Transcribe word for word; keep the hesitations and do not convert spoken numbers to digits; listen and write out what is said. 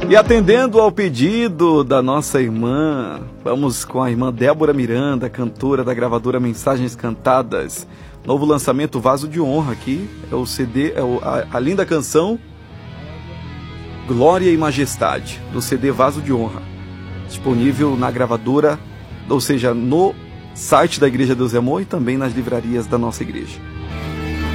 E atendendo ao pedido da nossa irmã, vamos com a irmã Débora Miranda, cantora da gravadora Mensagens Cantadas. Novo lançamento Vaso de Honra aqui, é o C D, é o, a, a linda canção Glória e Majestade, do C D Vaso de Honra. Disponível na gravadora, ou seja, no site da Igreja Deus e Amor e também nas livrarias da nossa igreja.